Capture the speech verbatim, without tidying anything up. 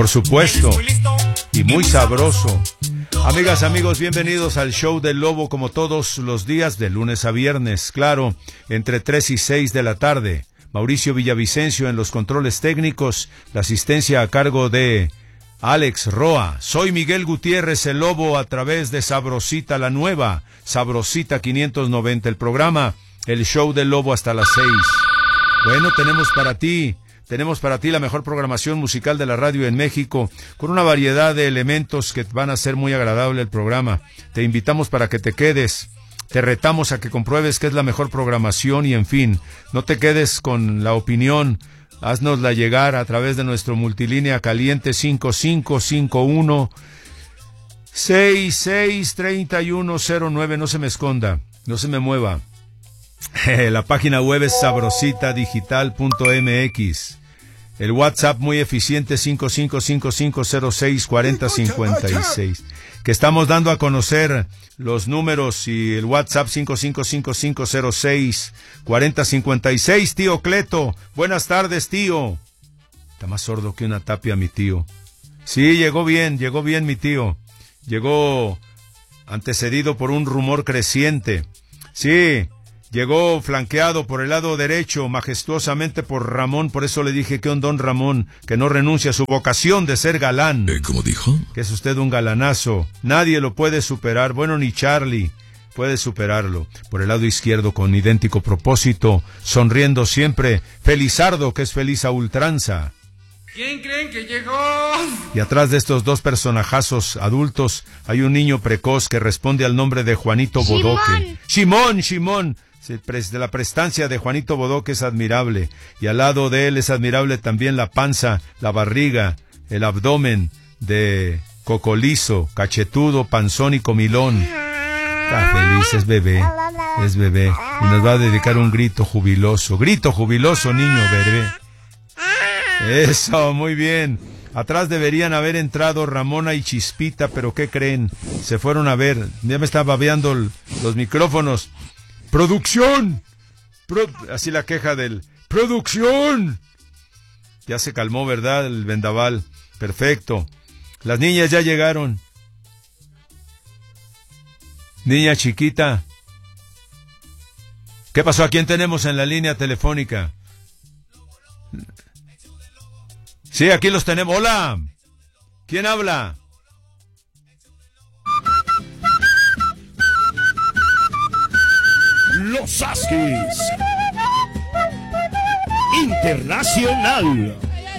Por supuesto, y muy sabroso. Amigas, amigos, bienvenidos al show del Lobo, como todos los días, de lunes a viernes, claro, entre tres y seis de la tarde. Mauricio Villavicencio en los controles técnicos, la asistencia a cargo de Alex Roa. Soy Miguel Gutiérrez, el Lobo, a través de Sabrosita la Nueva, Sabrosita quinientos noventa, el programa, el show del Lobo hasta las seis. Bueno, tenemos para ti... Tenemos para ti la mejor programación musical de la radio en México, con una variedad de elementos que van a hacer muy agradable el programa. Te invitamos para que te quedes, te retamos a que compruebes que es la mejor programación y, en fin, no te quedes con la opinión, haznosla llegar a través de nuestro multilínea caliente cinco cinco cinco uno seis seis tres uno cero nueve. No se me esconda, no se me mueva. La página web es sabrosita digital punto m x. El WhatsApp muy eficiente cinco cinco cinco cinco cero seis cuatro cero cinco seis. Que estamos dando a conocer los números y el WhatsApp cinco cinco cinco cinco cero seis cuatro cero cinco seis. Tío Cleto, buenas tardes, tío. Está más sordo que una tapia mi tío. Sí, llegó bien, llegó bien mi tío. Llegó antecedido por un rumor creciente. Sí. Llegó flanqueado por el lado derecho, majestuosamente por Ramón, por eso le dije que un don Ramón, que no renuncia a su vocación de ser galán. ¿Eh, ¿Cómo dijo? Que es usted un galanazo, nadie lo puede superar, bueno, ni Charlie puede superarlo. Por el lado izquierdo, con idéntico propósito, sonriendo siempre, Felizardo, que es feliz a ultranza. ¿Quién creen que llegó? Y atrás de estos dos personajazos adultos, hay un niño precoz que responde al nombre de Juanito Bodoque. Shimón, Shimón. De la prestancia de Juanito Bodoque es admirable, y al lado de él es admirable también la panza, la barriga, el abdomen de Cocolizo, cachetudo, panzón y comilón. Está feliz, es bebé, es bebé, y nos va a dedicar un grito jubiloso, grito jubiloso, niño bebé. Eso, muy bien. Atrás deberían haber entrado Ramona y Chispita, pero ¿qué creen? Se fueron a ver, ya me están babeando los micrófonos. ¡Producción! Pro... Así la queja del... ¡Producción! Ya se calmó, ¿verdad? El vendaval. Perfecto. Las niñas ya llegaron. Niña chiquita. ¿Qué pasó? ¿A quién tenemos en la línea telefónica? Sí, aquí los tenemos. ¡Hola! ¿Quién habla? Los Askis Internacional.